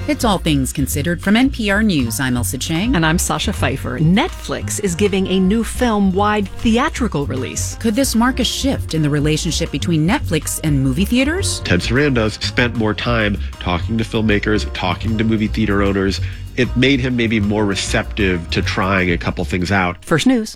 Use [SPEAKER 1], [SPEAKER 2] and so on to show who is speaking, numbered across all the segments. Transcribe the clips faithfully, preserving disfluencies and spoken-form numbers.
[SPEAKER 1] It's All Things Considered from N P R News. I'm Elsa Chang.
[SPEAKER 2] And I'm Sasha Pfeiffer. Netflix is giving a new film-wide theatrical release.
[SPEAKER 1] Could this mark a shift in the relationship between Netflix and movie theaters?
[SPEAKER 3] Ted Sarandos spent more time talking to filmmakers, talking to movie theater owners. It made him maybe more receptive to trying a couple things out.
[SPEAKER 2] First News.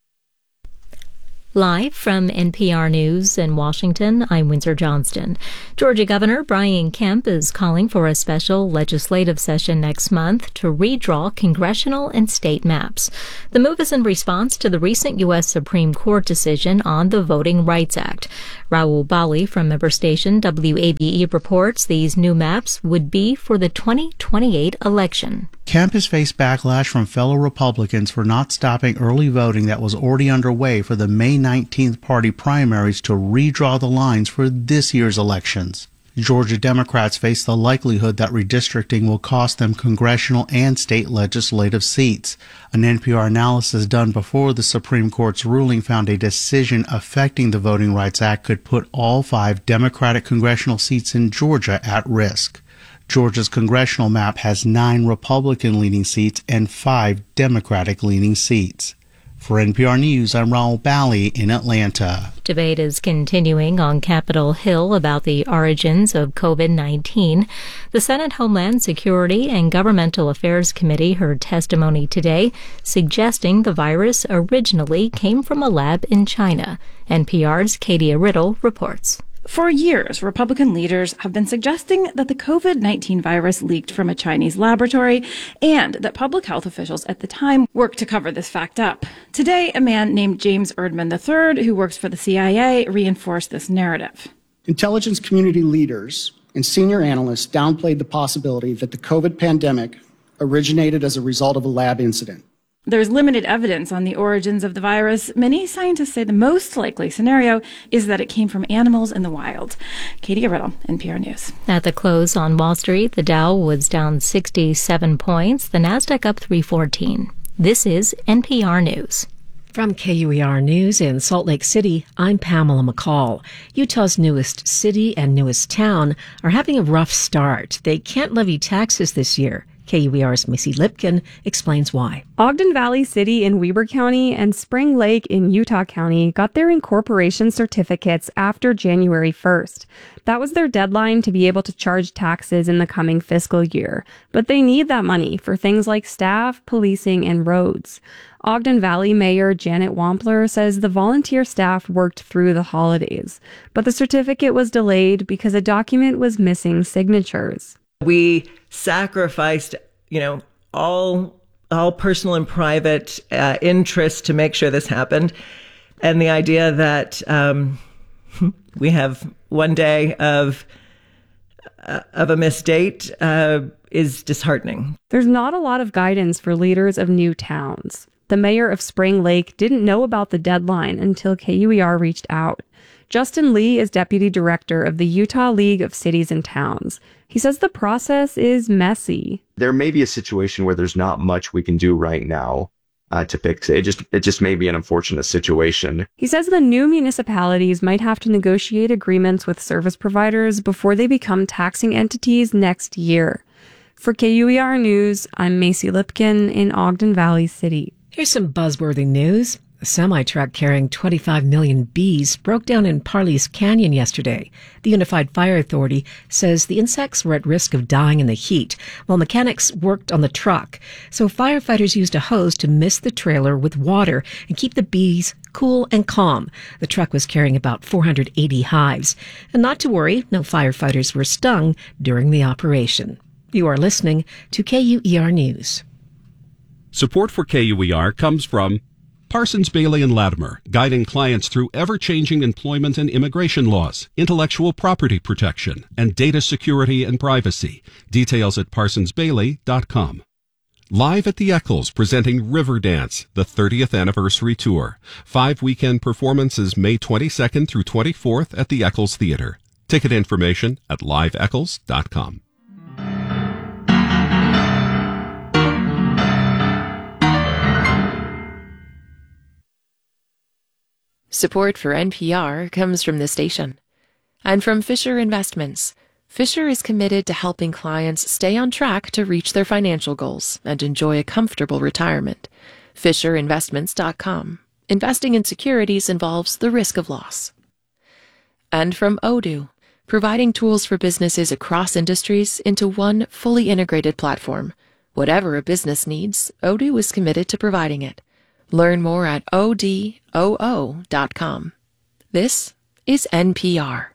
[SPEAKER 4] Live from N P R News in Washington, I'm Windsor Johnston. Georgia Governor Brian Kemp is calling for a special legislative session next month to redraw congressional and state maps. The move is in response to the recent U S Supreme Court decision on the Voting Rights Act. Raul Bali from member station W A B E reports these new maps would be for the twenty twenty-eight election.
[SPEAKER 5] Kemp has faced backlash from fellow Republicans for not stopping early voting that was already underway for the May nineteenth party primaries to redraw the lines for this year's elections. Georgia Democrats face the likelihood that redistricting will cost them congressional and state legislative seats. An N P R analysis done before the Supreme Court's ruling found a decision affecting the Voting Rights Act could put all five Democratic congressional seats in Georgia at risk. Georgia's congressional map has nine Republican-leaning seats and five Democratic-leaning seats. For N P R News, I'm Raul Bali in Atlanta.
[SPEAKER 4] Debate is continuing on Capitol Hill about the origins of COVID nineteen. The Senate Homeland Security and Governmental Affairs Committee heard testimony today suggesting the virus originally came from a lab in China. N P R's Katia Riddle reports.
[SPEAKER 6] For years, Republican leaders have been suggesting that the COVID nineteen virus leaked from a Chinese laboratory and that public health officials at the time worked to cover this fact up. Today, a man named James Erdman the third, who works for the C I A, reinforced this narrative.
[SPEAKER 7] Intelligence community leaders and senior analysts downplayed the possibility that the COVID pandemic originated as a result of a lab incident.
[SPEAKER 6] There's limited evidence on the origins of the virus. Many scientists say the most likely scenario is that it came from animals in the wild. Katie Riddle, N P R News.
[SPEAKER 4] At the close on Wall Street, the Dow was down sixty-seven points, the Nasdaq up three fourteen. This is N P R News.
[SPEAKER 8] From K U E R News in Salt Lake City, I'm Pamela McCall. Utah's newest city and newest town are having a rough start. They can't levy taxes this year. K U E R's Missy Lipkin explains why.
[SPEAKER 9] Ogden Valley City in Weber County and Spring Lake in Utah County got their incorporation certificates after January first. That was their deadline to be able to charge taxes in the coming fiscal year. But they need that money for things like staff, policing, and roads. Ogden Valley Mayor Janet Wampler says the volunteer staff worked through the holidays, but the certificate was delayed because a document was missing signatures.
[SPEAKER 10] We sacrificed, you know, all all personal and private uh, interests to make sure this happened. And the idea that um, we have one day of uh, of a missed date uh, is disheartening.
[SPEAKER 9] There's not a lot of guidance for leaders of new towns. The mayor of Spring Lake didn't know about the deadline until K U E R reached out. Justin Lee is deputy director of the Utah League of Cities and Towns. He says the process is messy.
[SPEAKER 11] There may be a situation where there's not much we can do right now uh, to fix it. It just, it just may be an unfortunate situation.
[SPEAKER 9] He says the new municipalities might have to negotiate agreements with service providers before they become taxing entities next year. For K U E R News, I'm Macy Lipkin in Ogden Valley City.
[SPEAKER 8] Here's some buzzworthy news. A semi-truck carrying twenty-five million bees broke down in Parley's Canyon yesterday. The Unified Fire Authority says the insects were at risk of dying in the heat, while mechanics worked on the truck. So firefighters used a hose to mist the trailer with water and keep the bees cool and calm. The truck was carrying about four hundred eighty hives. And not to worry, no firefighters were stung during the operation. You are listening to K U E R News.
[SPEAKER 12] Support for K U E R comes from Parsons, Bailey and Latimer, guiding clients through ever-changing employment and immigration laws, intellectual property protection, and data security and privacy. Details at parsons bailey dot com. Live at the Eccles, presenting Riverdance, the thirtieth anniversary tour. Five weekend performances May twenty-second through twenty-fourth at the Eccles Theater. Ticket information at live eccles dot com.
[SPEAKER 13] Support for N P R comes from the station and from Fisher Investments, Fisher is committed to helping clients stay on track to reach their financial goals and enjoy a comfortable retirement. Fisher Investments dot com. Investing in securities involves the risk of loss. And from Odoo, providing tools for businesses across industries into one fully integrated platform. Whatever a business needs, Odoo is committed to providing it. Learn more at O D O O dot com. This is N P R.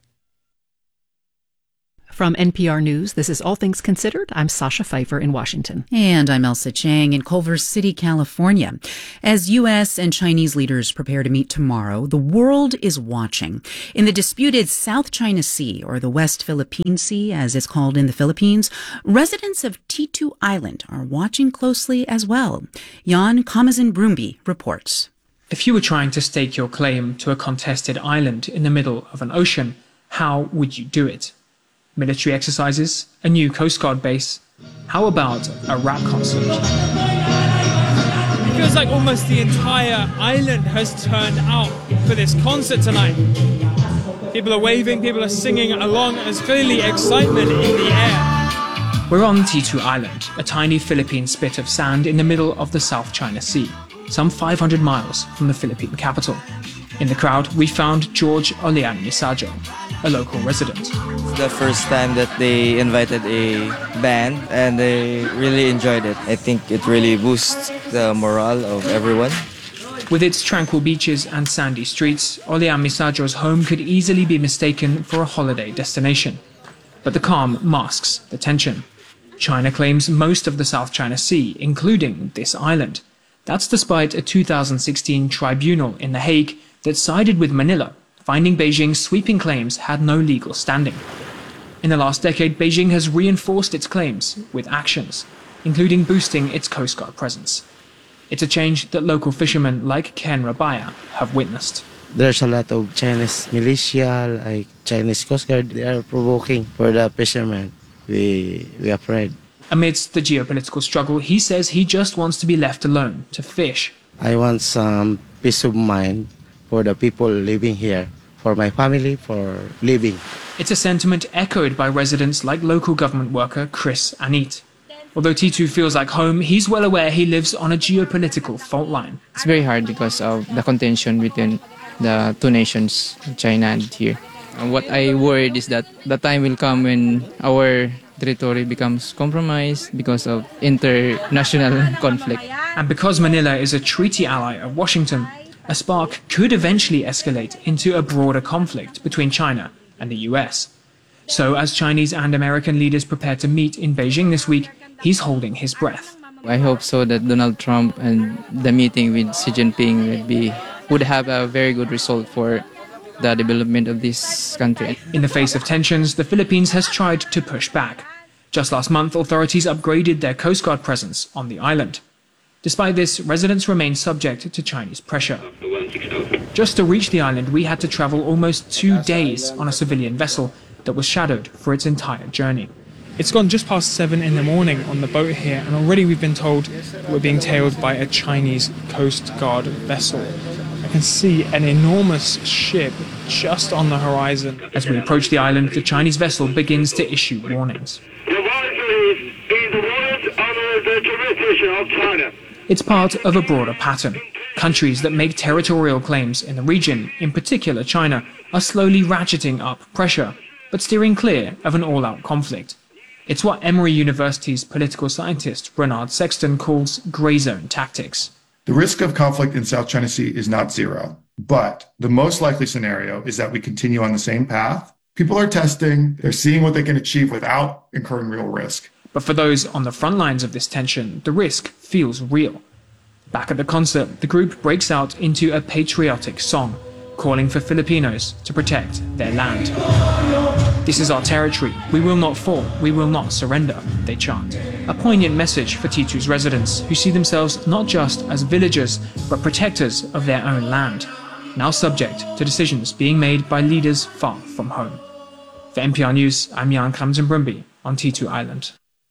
[SPEAKER 2] From N P R News, this is All Things Considered. I'm Sasha Pfeiffer in Washington.
[SPEAKER 1] And I'm Elsa Chang in Culver City, California. As U S and Chinese leaders prepare to meet tomorrow, the world is watching. In the disputed South China Sea, or the West Philippine Sea, as it's called in the Philippines, residents of Titu Island are watching closely as well. Jan Kamazin-Brumby reports.
[SPEAKER 14] If you were trying to stake your claim to a contested island in the middle of an ocean, how would you do it? Military exercises, a new Coast Guard base. How about a rap concert?
[SPEAKER 15] It feels like almost the entire island has turned out for this concert tonight. People are waving, people are singing along. There's clearly excitement in the air.
[SPEAKER 14] We're on Titu Island, a tiny Philippine spit of sand in the middle of the South China Sea, some five hundred miles from the Philippine capital. In the crowd, we found George Olian Misajo, a local resident.
[SPEAKER 16] It's the first time that they invited a band and they really enjoyed it. I think it really boosts the morale of everyone.
[SPEAKER 14] With its tranquil beaches and sandy streets, Olian Misajo's home could easily be mistaken for a holiday destination. But the calm masks the tension. China claims most of the South China Sea, including this island. That's despite a two thousand sixteen tribunal in The Hague that sided with Manila, finding Beijing's sweeping claims had no legal standing. In the last decade, Beijing has reinforced its claims with actions, including boosting its Coast Guard presence. It's a change that local fishermen like Ken Rabaya have witnessed.
[SPEAKER 17] There's a lot of Chinese militia, like Chinese Coast Guard. They are provoking for the fishermen. We, we are afraid.
[SPEAKER 14] Amidst the geopolitical struggle, he says he just wants to be left alone to fish.
[SPEAKER 17] I want some peace of mind for the people living here, for my family, for living.
[SPEAKER 14] It's a sentiment echoed by residents like local government worker Chris Anit. Although Titu feels like home, he's well aware he lives on a geopolitical fault line.
[SPEAKER 18] It's very hard because of the contention between the two nations, China and here. And what I worried is that the time will come when our territory becomes compromised because of international conflict.
[SPEAKER 14] And because Manila is a treaty ally of Washington, a spark could eventually escalate into a broader conflict between China and the U S. So as Chinese and American leaders prepare to meet in Beijing this week, he's holding his breath.
[SPEAKER 18] I hope so that Donald Trump and the meeting with Xi Jinping would be would have a very good result for the development of this country.
[SPEAKER 14] In the face of tensions, the Philippines has tried to push back. Just last month, authorities upgraded their Coast Guard presence on the island. Despite this, residents remain subject to Chinese pressure. Just to reach the island, we had to travel almost two days on a civilian vessel that was shadowed for its entire journey.
[SPEAKER 15] It's gone just past seven in the morning on the boat here, and already we've been told we're being tailed by a Chinese Coast Guard vessel. I can see an enormous ship just on the horizon.
[SPEAKER 14] As we approach the island, the Chinese vessel begins to issue warnings.
[SPEAKER 19] The waters in the waters under the jurisdiction of China.
[SPEAKER 14] It's part of a broader pattern. Countries that make territorial claims in the region, in particular China, are slowly ratcheting up pressure, but steering clear of an all-out conflict. It's what Emory University's political scientist Bernard Sexton calls grey zone tactics.
[SPEAKER 20] The risk of conflict in South China Sea is not zero, but the most likely scenario is that we continue on the same path. People are testing, they're seeing what they can achieve without incurring real risk.
[SPEAKER 14] But for those on the front lines of this tension, the risk feels real. Back at the concert, the group breaks out into a patriotic song, calling for Filipinos to protect their land. This is our territory. We will not fall. We will not surrender, they chant. A poignant message for Titu's residents, who see themselves not just as villagers, but protectors of their own land, now subject to decisions being made by leaders far from home. For N P R News, I'm Jan Kamazin-Brumby on Titu Island.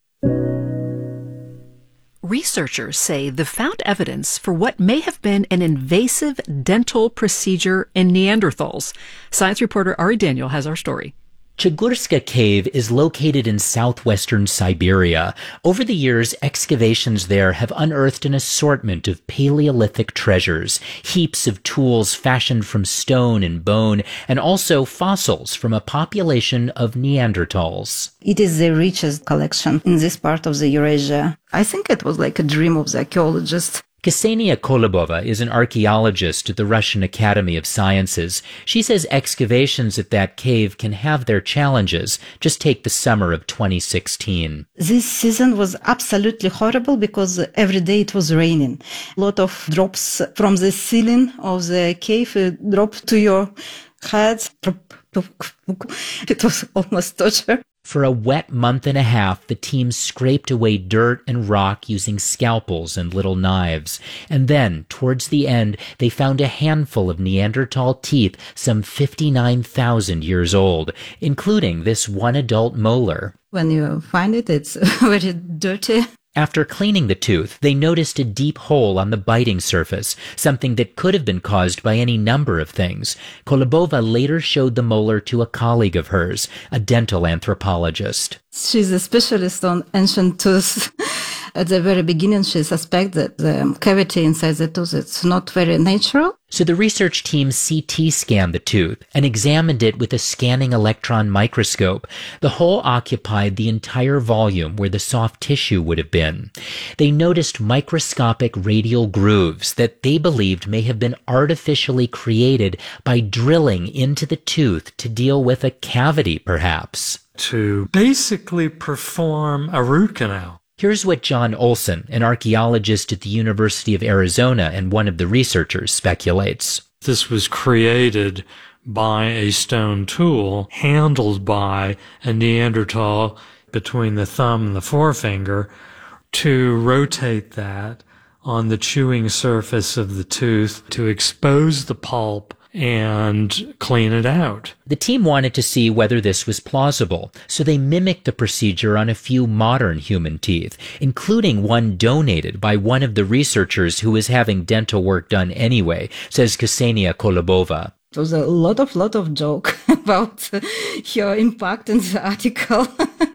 [SPEAKER 2] Researchers say they've found evidence for what may have been an invasive dental procedure in Neanderthals. Science reporter Ari Daniel has our story.
[SPEAKER 21] Chigurska Cave is located in southwestern Siberia. Over the years, excavations there have unearthed an assortment of Paleolithic treasures, heaps of tools fashioned from stone and bone, and also fossils from a population of Neanderthals.
[SPEAKER 22] It is the richest collection in this part of the Eurasia. I think it was like a dream of the archaeologist.
[SPEAKER 21] Ksenia Kolobova is an archaeologist at the Russian Academy of Sciences. She says excavations at that cave can have their challenges. Just take the summer of twenty sixteen.
[SPEAKER 22] This season was absolutely horrible because every day it was raining. A lot of drops from the ceiling of the cave uh, dropped to your head. It was almost torture.
[SPEAKER 21] For a wet month and a half, the team scraped away dirt and rock using scalpels and little knives. And then, towards the end, they found a handful of Neanderthal teeth some fifty-nine thousand years old, including this one adult molar.
[SPEAKER 22] When you find it, it's very dirty.
[SPEAKER 21] After cleaning the tooth, they noticed a deep hole on the biting surface, something that could have been caused by any number of things. Kolobova later showed the molar to a colleague of hers, a dental anthropologist.
[SPEAKER 22] She's a specialist on ancient tooth. At the very beginning, she suspected that the cavity inside the tooth is not very natural.
[SPEAKER 21] So the research team C T scanned the tooth and examined it with a scanning electron microscope. The hole occupied the entire volume where the soft tissue would have been. They noticed microscopic radial grooves that they believed may have been artificially created by drilling into the tooth to deal with a cavity, perhaps.
[SPEAKER 23] To basically perform a root canal.
[SPEAKER 21] Here's what John Olson, an archaeologist at the University of Arizona and one of the researchers, speculates.
[SPEAKER 23] This was created by a stone tool handled by a Neanderthal between the thumb and the forefinger to rotate that on the chewing surface of the tooth to expose the pulp and clean it out.
[SPEAKER 21] The team wanted to see whether this was plausible, so they mimicked the procedure on a few modern human teeth, including one donated by one of the researchers who was having dental work done anyway, says Ksenia Kolobova.
[SPEAKER 22] It was a lot of, lot of joke about her impact in the article.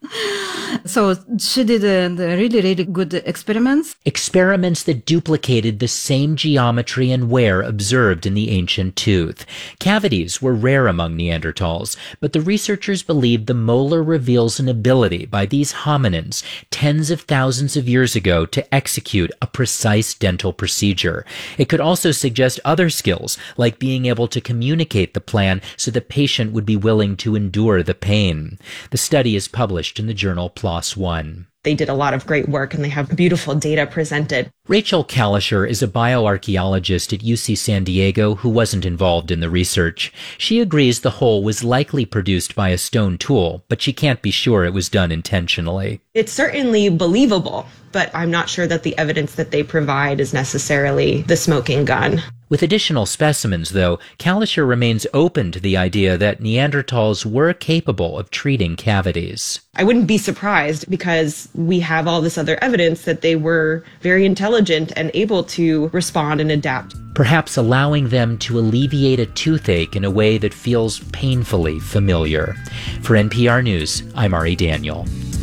[SPEAKER 22] So she did uh, the really, really good experiments.
[SPEAKER 21] Experiments that duplicated the same geometry and wear observed in the ancient tooth. Cavities were rare among Neanderthals, but the researchers believed the molar reveals an ability by these hominins tens of thousands of years ago to execute a precise dental procedure. It could also suggest other skills, like being able to communicate the plan so the patient would be willing to endure the pain. The study is published in the journal PLOS One.
[SPEAKER 24] They did a lot of great work and they have beautiful data presented.
[SPEAKER 21] Rachel Kalischer is a bioarchaeologist at U C San Diego who wasn't involved in the research. She agrees the hole was likely produced by a stone tool, but she can't be sure it was done intentionally.
[SPEAKER 24] It's certainly believable, but I'm not sure that the evidence that they provide is necessarily the smoking gun.
[SPEAKER 21] With additional specimens, though, Kalischer remains open to the idea that Neanderthals were capable of treating cavities.
[SPEAKER 24] I wouldn't be surprised because we have all this other evidence that they were very intelligent and able to respond and adapt.
[SPEAKER 21] Perhaps allowing them to alleviate a toothache in a way that feels painfully familiar. For N P R News, I'm Ari Daniel.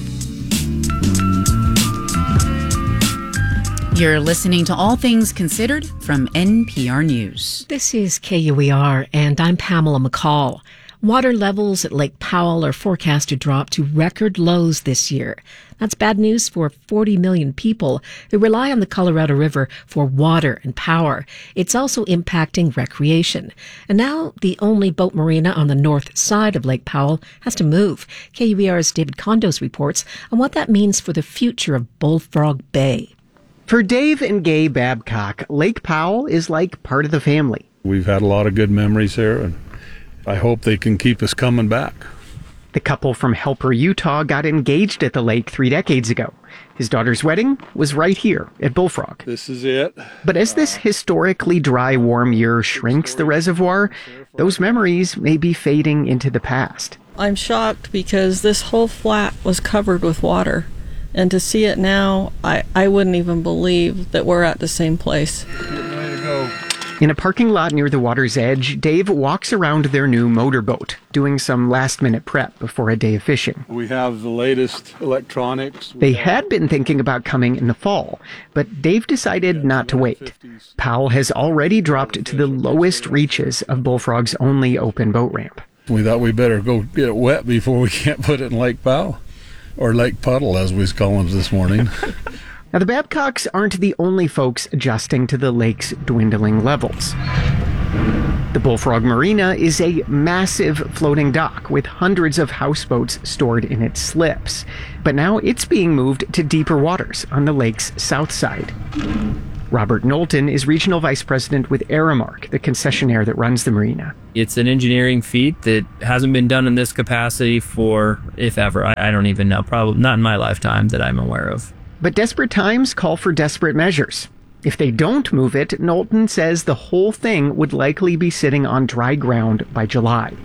[SPEAKER 1] You're listening to All Things Considered from N P R News.
[SPEAKER 8] This is K U E R, and I'm Pamela McCall. Water levels at Lake Powell are forecast to drop to record lows this year. That's bad news for forty million people who rely on the Colorado River for water and power. It's also impacting recreation. And now the only boat marina on the north side of Lake Powell has to move. K U E R's David Condos reports on what that means for the future of Bullfrog Bay.
[SPEAKER 25] For Dave and Gay Babcock, Lake Powell is like part of the family.
[SPEAKER 26] We've had a lot of good memories here, and I hope they can keep us coming back.
[SPEAKER 25] The couple from Helper, Utah got engaged at the lake three decades ago. His daughter's wedding was right here at Bullfrog.
[SPEAKER 26] This is it.
[SPEAKER 25] But as this historically dry, warm year shrinks the reservoir, those memories may be fading into the past.
[SPEAKER 27] I'm shocked because this whole flat was covered with water. And to see it now, I, I wouldn't even believe that we're at the same place.
[SPEAKER 26] Way to go.
[SPEAKER 25] In a parking lot near the water's edge, Dave walks around their new motorboat, doing some last-minute prep before a day of fishing.
[SPEAKER 26] We have the latest electronics.
[SPEAKER 25] They had been thinking about coming in the fall, but Dave decided not to wait. Powell has already dropped to the lowest reaches of Bullfrog's only open boat ramp.
[SPEAKER 26] We thought we better go get it wet before we can't put it in Lake Powell, or Lake Puddle, as we was calling it this morning.
[SPEAKER 25] Now, the Babcocks aren't the only folks adjusting to the lake's dwindling levels. The Bullfrog Marina is a massive floating dock with hundreds of houseboats stored in its slips. But now it's being moved to deeper waters on the lake's south side. Robert Knowlton is regional vice president with Aramark, the concessionaire that runs the marina.
[SPEAKER 3] It's an engineering feat that hasn't been done in this capacity for, if ever, I, I don't even know, probably not in my lifetime that I'm aware of.
[SPEAKER 25] But desperate times call for desperate measures. If they don't move it, Knowlton says the whole thing would likely be sitting on dry ground by July.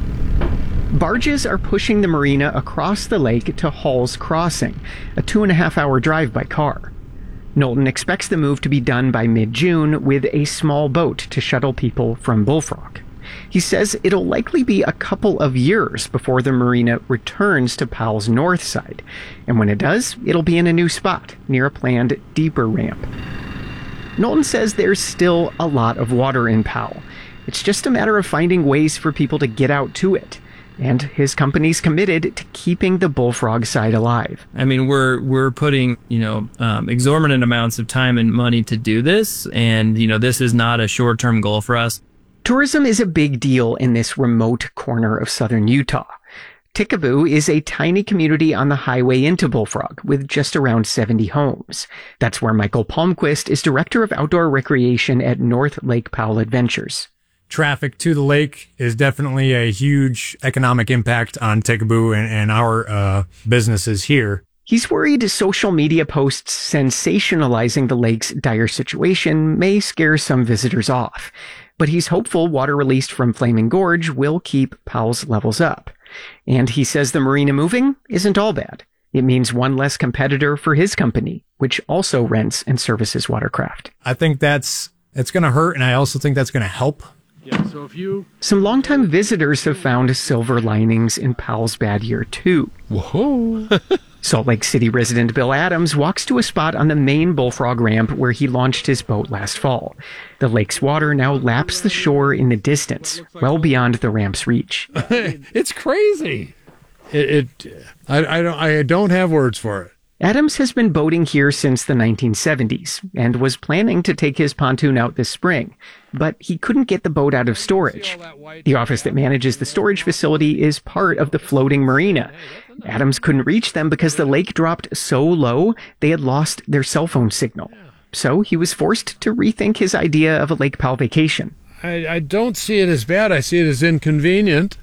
[SPEAKER 25] Barges are pushing the marina across the lake to Hall's Crossing, a two and a half hour drive by car. Knowlton expects the move to be done by mid-June with a small boat to shuttle people from Bullfrog. He says it'll likely be a couple of years before the marina returns to Powell's north side, and when it does, it'll be in a new spot near a planned deeper ramp. Knowlton says there's still a lot of water in Powell. It's just a matter of finding ways for people to get out to it, and his company's committed to keeping the Bullfrog side alive.
[SPEAKER 3] I mean, we're we're putting, you know, um, exorbitant amounts of time and money to do this, and, you know, this is not a short-term goal for us.
[SPEAKER 25] Tourism is a big deal in this remote corner of southern Utah. Tickaboo is a tiny community on the highway into Bullfrog with just around seventy homes. That's where Michael Palmquist is director of outdoor recreation at North Lake Powell Adventures.
[SPEAKER 4] Traffic to the lake is definitely a huge economic impact on Tickaboo and, and our uh, businesses here.
[SPEAKER 25] He's worried social media posts sensationalizing the lake's dire situation may scare some visitors off. But he's hopeful water released from Flaming Gorge will keep Powell's levels up. And he says the marina moving isn't all bad. It means one less competitor for his company, which also rents and services watercraft.
[SPEAKER 4] I think that's it's going to hurt, and I also think that's going to help.
[SPEAKER 26] Yeah, so if you...
[SPEAKER 25] Some longtime visitors have found silver linings in Powell's bad year, too.
[SPEAKER 4] Whoa!
[SPEAKER 25] Salt Lake City resident Bill Adams walks to a spot on the main Bullfrog ramp where he launched his boat last fall. The lake's water now laps the shore in the distance, well beyond the ramp's reach.
[SPEAKER 26] It's crazy. It, it I, I don't I don't have words for it.
[SPEAKER 25] Adams has been boating here since the nineteen seventies and was planning to take his pontoon out this spring, but he couldn't get the boat out of storage. The office that manages the storage facility is part of the floating marina. Adams couldn't reach them because the lake dropped so low they had lost their cell phone signal. So he was forced to rethink his idea of a Lake Powell vacation.
[SPEAKER 26] I, I don't see it as bad. I see it as inconvenient,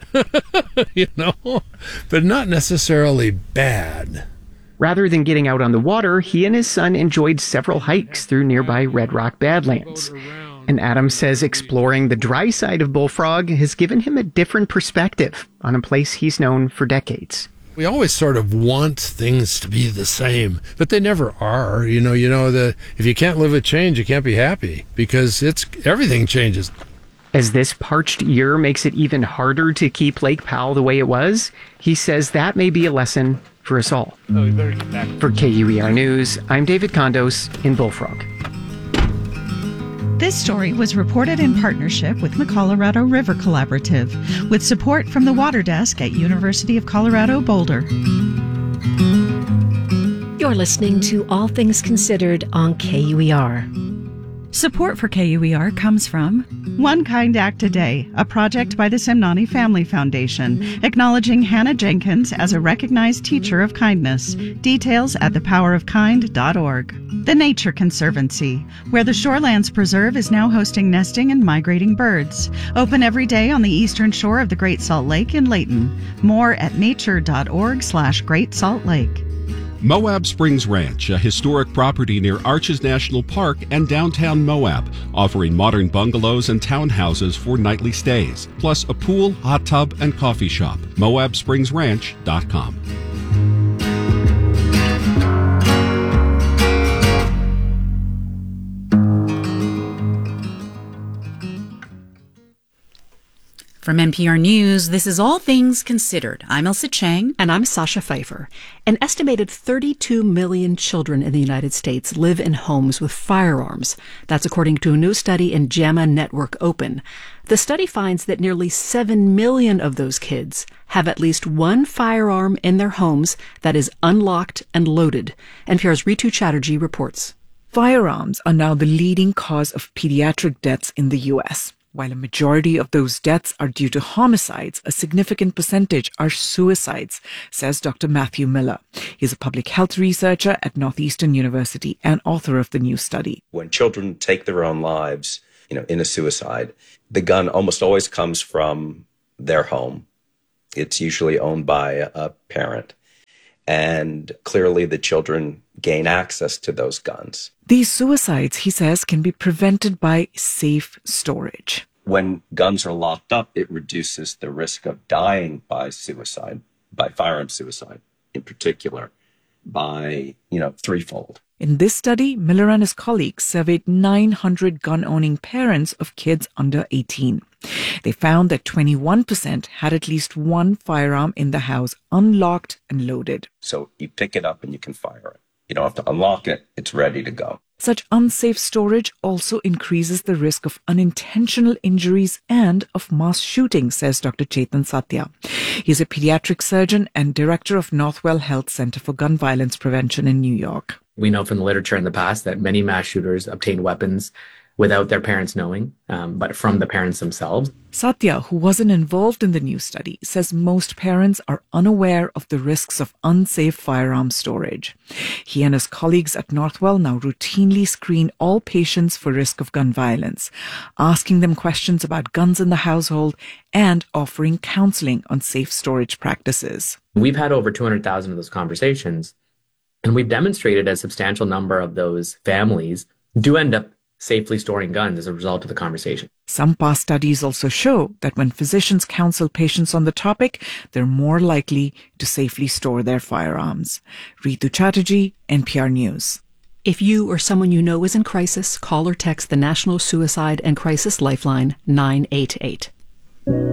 [SPEAKER 26] you know, but not necessarily bad.
[SPEAKER 25] Rather than getting out on the water, he and his son enjoyed several hikes through nearby Red Rock Badlands. And Adams says exploring the dry side of Bullfrog has given him a different perspective on a place he's known for decades.
[SPEAKER 26] We always sort of want things to be the same, but they never are. You know, you know that if you can't live with change, you can't be happy because it's everything changes.
[SPEAKER 25] As this parched year makes it even harder to keep Lake Powell the way it was, he says that may be a lesson for us all. For K U E R News, I'm David Condos in Bullfrog.
[SPEAKER 5] This story was reported in partnership with the Colorado River Collaborative, with support from the Water Desk at University of Colorado Boulder.
[SPEAKER 8] You're listening to All Things Considered on K U E R.
[SPEAKER 5] Support for K U E R comes from One Kind Act a Day, a project by the Semnani Family Foundation, acknowledging Hannah Jenkins as a recognized teacher of kindness. Details at the power of kind dot org. The Nature Conservancy, where the Shorelands Preserve is now hosting nesting and migrating birds. Open every day on the eastern shore of the Great Salt Lake in Layton. More at nature dot org slash Great Salt Lake.
[SPEAKER 12] Moab Springs Ranch, a historic property near Arches National Park and downtown Moab, offering modern bungalows and townhouses for nightly stays, plus a pool, hot tub, and coffee shop. moab springs ranch dot com.
[SPEAKER 1] From N P R News, this is All Things Considered. I'm Elsa Chang.
[SPEAKER 2] And I'm Sasha Pfeiffer. An estimated thirty-two million children in the United States live in homes with firearms. That's according to a new study in JAMA Network Open. The study finds that nearly seven million of those kids have at least one firearm in their homes that is unlocked and loaded. N P R's Ritu Chatterjee reports.
[SPEAKER 6] Firearms are now the leading cause of pediatric deaths in the U S While a majority of those deaths are due to homicides, a significant percentage are suicides, says Doctor Matthew Miller. He's a public health researcher at Northeastern University and author of the new study.
[SPEAKER 7] When children take their own lives, you know, in a suicide, the gun almost always comes from their home. It's usually owned by a parent. And clearly the children gain access to those guns.
[SPEAKER 6] These suicides, he says, can be prevented by safe storage.
[SPEAKER 7] When guns are locked up, it reduces the risk of dying by suicide, by firearm suicide in particular, by, you know, threefold.
[SPEAKER 6] In this study, Miller and his colleagues surveyed nine hundred gun-owning parents of kids under eighteen. They found that twenty-one percent had at least one firearm in the house unlocked and loaded.
[SPEAKER 7] So you pick it up and you can fire it. You don't have to unlock it. It's ready to go.
[SPEAKER 6] Such unsafe storage also increases the risk of unintentional injuries and of mass shootings, says Doctor Chetan Satya. He's a pediatric surgeon and director of Northwell Health Center for Gun Violence Prevention in New York.
[SPEAKER 9] We know from the literature in the past that many mass shooters obtained weapons without their parents knowing, um, but from the parents themselves.
[SPEAKER 6] Satya, who wasn't involved in the new study, says most parents are unaware of the risks of unsafe firearm storage. He and his colleagues at Northwell now routinely screen all patients for risk of gun violence, asking them questions about guns in the household and offering counseling on safe storage practices.
[SPEAKER 9] We've had over two hundred thousand of those conversations, and we've demonstrated a substantial number of those families do end up safely storing guns as a result of the conversation.
[SPEAKER 6] Some past studies also show that when physicians counsel patients on the topic, they're more likely to safely store their firearms. Ritu Chatterjee, N P R News.
[SPEAKER 2] If you or someone you know is in crisis, call or text the National Suicide and Crisis Lifeline nine eight eight.